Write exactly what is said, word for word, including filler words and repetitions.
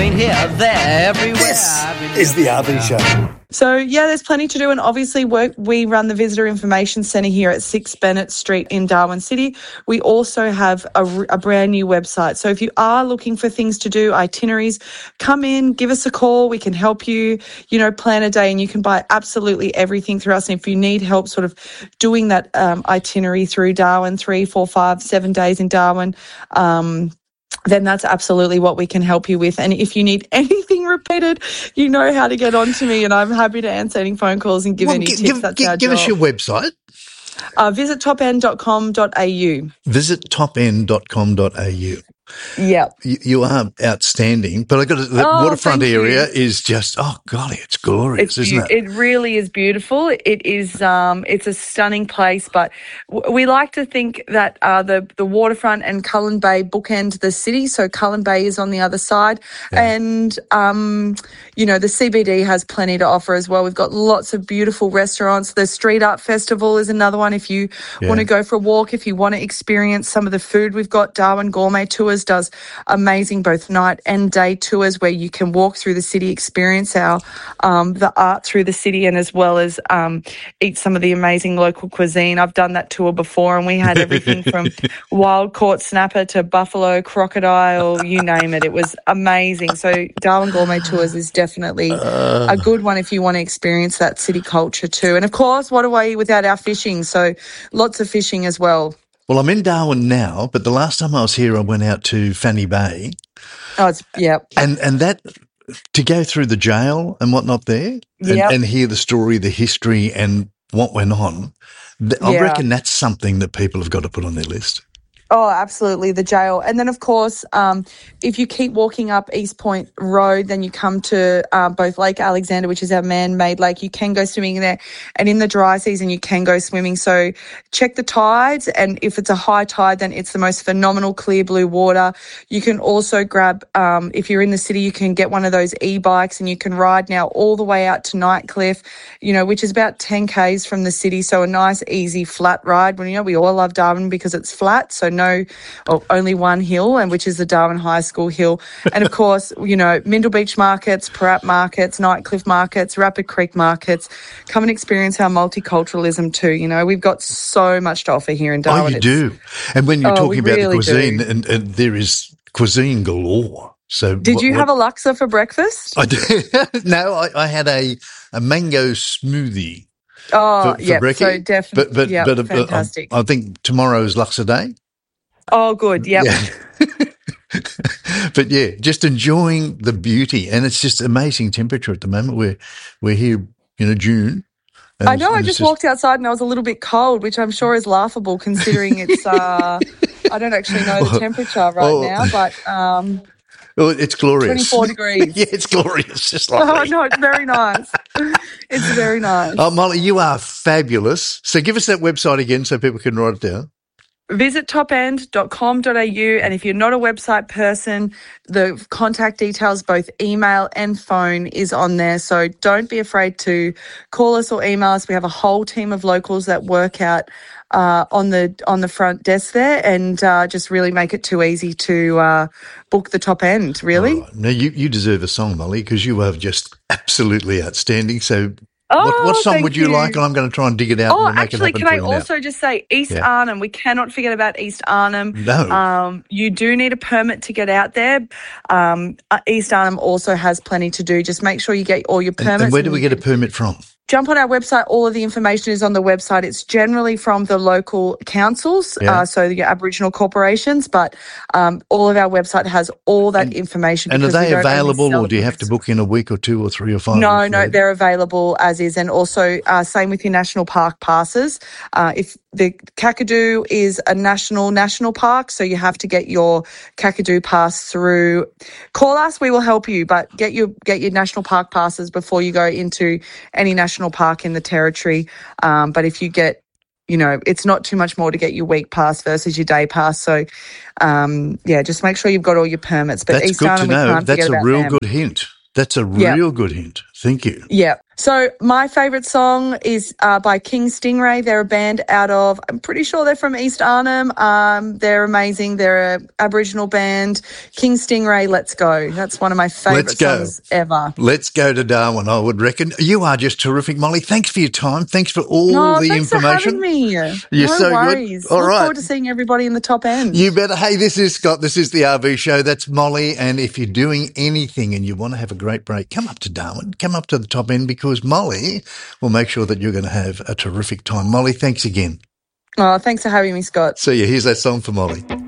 been here, there, everywhere. This is the R V Show. So, yeah, there's plenty to do. And obviously work, we run the Visitor Information Centre here at six Bennett Street in Darwin City. We also have a, a brand new website. So if you are looking for things to do, itineraries, come in, give us a call. We can help you, you know, plan a day, and you can buy absolutely everything through us. And if you need help sort of doing that um, itinerary through Darwin, three, four, five, seven days in Darwin, um, then that's absolutely what we can help you with. And if you need anything repeated, you know how to get on to me, and I'm happy to answer any phone calls and give Well, any g- tips. give, that's g- our give job. us your website. Uh, visit top end dot com dot a u. Visit top end dot com dot a u. Yep. You, you are outstanding, but I got to, the Oh, waterfront thank you. area is just, oh golly, it's glorious, It's isn't beau- it? It really is beautiful. It is. Um, it's a stunning place, but w- we like to think that uh, the the waterfront and Cullen Bay bookend the city. So Cullen Bay is on the other side, Yeah. and um, you know the C B D has plenty to offer as well. We've got lots of beautiful restaurants. The Street Art Festival is another one. If you Yeah. want to go for a walk, if you want to experience some of the food, we've got Darwin Gourmet Tours does amazing both night and day tours where you can walk through the city, experience our um, the art through the city, and as well as um, eat some of the amazing local cuisine. I've done that tour before, and we had everything from wild caught snapper to buffalo, crocodile, you name it. It was amazing. So Darwin Gourmet Tours is definitely a good one if you want to experience that city culture too. And of course, what away without our fishing? So lots of fishing as well. Well, I'm in Darwin now, but the last time I was here, I went out to Fanny Bay, Oh, it's, yeah. and and that to go through the jail and whatnot there, and, Yep. and hear the story, the history, and what went on. th- I Yeah. reckon that's something that people have got to put on their list. Oh, absolutely, the jail. And then, of course, um, if you keep walking up East Point Road, then you come to uh, both Lake Alexander, which is our man-made lake. You can go swimming there. And in the dry season, you can go swimming. So check the tides. And if it's a high tide, then it's the most phenomenal clear blue water. You can also grab, um, if you're in the city, you can get one of those e-bikes and you can ride now all the way out to Nightcliff, you know, which is about ten kays from the city. So a nice, easy, flat ride. When, you know, we all love Darwin because it's flat. So no No, or only one hill, and which is the Darwin High School hill. And of course, you know, Mindle Beach markets, Parat markets, Nightcliff markets, Rapid Creek markets. Come and experience our multiculturalism too. You know, we've got so much to offer here in Oh, Darwin. you It's- do. And when you're Oh, talking we about really the cuisine, do. and, and there is cuisine galore. So Did what- you what- have a laksa for breakfast? I did. No, I, I had a, a mango smoothie. Oh, for, for yeah. brekkie. So definitely, But but yeah, but uh, fantastic. I, I think tomorrow's Luxor Day. oh, good. Yep. Yeah. But yeah, just enjoying the beauty, and it's just amazing temperature at the moment. We're we're here, you know, June. and I it's- know. I and it's just walked outside and I was a little bit cold, which I'm sure is laughable considering it's. Uh, I don't actually know the temperature right oh. now, but um, Oh, it's glorious. twenty-four degrees. Yeah, it's glorious. Just Oh lovely. no, it's very nice. It's very nice. Oh, Molly, you are fabulous. So give us that website again so people can write it down. Visit top end dot com dot a u, and if you're not a website person, the contact details, both email and phone, is on there. So don't be afraid to call us or email us. We have a whole team of locals that work out uh, on the on the front desk there, and uh, just really make it too easy to uh, book the Top End. Really. All right. Now, you, you deserve a song, Molly, because you are just absolutely outstanding. So Oh, what, what song thank would you, you. like? And I'm going to try and dig it out Oh, and we'll make actually, it happen can I for you now. also just say East Yeah. Arnhem? We cannot forget about East Arnhem. No. Um, you do need a permit to get out there. Um, uh, East Arnhem also has plenty to do. Just make sure you get all your And, permits. and where do and we you get a can permit from? Jump on our website. All of the information is on the website. It's generally from the local councils, Yeah. uh, so the Aboriginal corporations, but um, all of our website has all that information. And are because we they don't only available, sell or do you have to book in a week or two or three or five? No, or no, three? they're available as is. And also, uh, same with your national park passes. Uh, if the Kakadu is a national national park, so you have to get your Kakadu pass through. Call us, we will help you, but get your get your national park passes before you go into any national park in the territory. Um, but if you get, you know, it's not too much more to get your week pass versus your day pass. So, um, yeah, just make sure you've got all your permits. But That's East good to Arnhem, we know. can't That's forget a about real them. good hint. That's a Yeah. real good hint. Thank you. Yeah. So my favourite song is uh, by King Stingray. They're a band out of, I'm pretty sure they're from East Arnhem. Um, they're amazing. They're an Aboriginal band. King Stingray, Let's Go. That's one of my favourite Let's go. songs ever. Let's go to Darwin, I would reckon. You are just terrific, Molly. Thanks for your time. Thanks for all No, the thanks information. for having me. You're no so worries. good. All Look right. forward to seeing everybody in the top end. You better. Hey, this is Scott. This is the R V Show. That's Molly. And if you're doing anything and you want to have a great break, come up to Darwin. Come up to the top end because Molly will make sure that you're going to have a terrific time. Molly, thanks again. Oh, thanks for having me, Scott. See you. Here's that song for Molly.